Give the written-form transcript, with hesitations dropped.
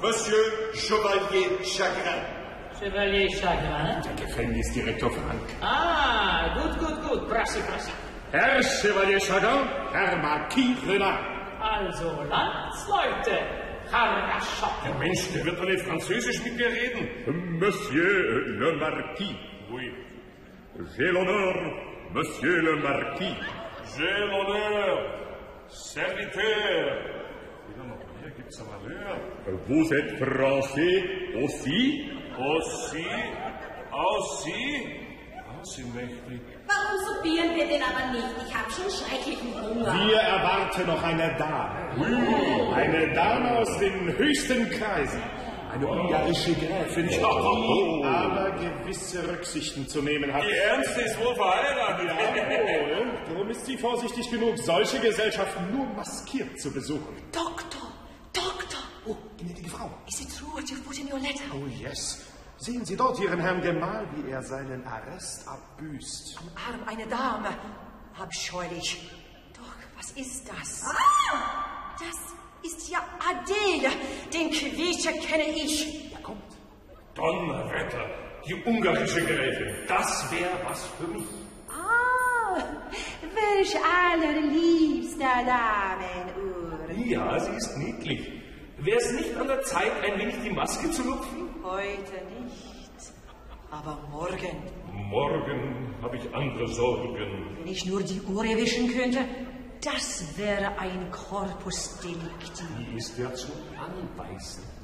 Monsieur Chevalier Chagrin. Chevalier Chagrin? Der Gefängnisdirektor Frank. Ah, gut. Prassi. Herr Chevalier Chagrin, Herr Marquis Renard. Also, Landsleute, Herrschaften. Der Mensch, der wird doch nicht Französisch mit mir reden. Monsieur le Marquis. Oui. J'ai l'honneur, Monsieur le Marquis. J'ai l'honneur, serviteur. Hier gibt's aber Valeur. Vous êtes français aussi? Aussi mächtig. Warum suppieren wir denn aber nicht? Ich habe schon schrecklichen Hunger. Wir erwarten noch eine Dame. Eine Dame aus den höchsten Kreisen. Eine ungarische Gräfin, die aber gewisse Rücksichten zu nehmen hat. Die Ernste ist wohl verheiratet. Jawohl. Darum ist sie vorsichtig genug, solche Gesellschaften nur maskiert zu besuchen. Doktor! Oh, gnädige Frau. Is it true what you've put in your letter? Oh, yes. Sehen Sie dort Ihren Herrn Gemahl, wie er seinen Arrest abbüßt. Am Arm eine Dame. Abscheulich. Doch, was ist das? Ah, das ist ja Adele. Den Quietscher kenne ich. Er kommt. Donnerwetter, die ungarische Gräfin. Das wäre was für mich. Ah, welch allerliebster Damenuhr. Ja, sie ist niedlich. Wäre es nicht an der Zeit, ein wenig die Maske zu lupfen? Heute nicht. Aber morgen. Morgen habe ich andere Sorgen. Wenn ich nur die Uhr erwischen könnte, das wäre ein Corpus Delicti. Die ist ja zu anbeißen.